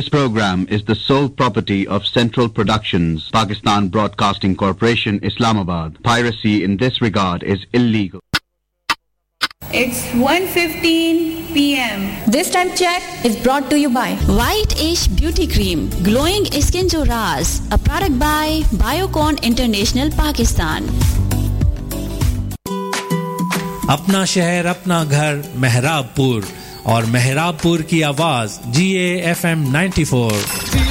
This program is the sole property of Central Productions, Pakistan Broadcasting Corporation, Islamabad. Piracy in this regard is illegal. It's 1:15 p.m. This time check is brought to you by White Ash Beauty Cream, glowing skin jo raaz, a product by Biocon International, Pakistan. अपना शहर अपना घर मेहराबपुर और मेहराबपुर की आवाज GAFM 94